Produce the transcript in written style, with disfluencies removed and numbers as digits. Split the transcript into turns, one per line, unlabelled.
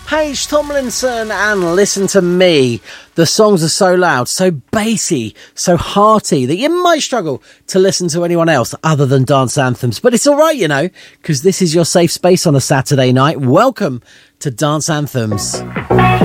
Paige Tomlinson and Listen to Me. The songs are so loud, so bassy, so hearty that you might struggle to listen to anyone else other than dance anthems. But it's all right, you know, because this is your safe space on a Saturday night. Welcome to Dance Anthems.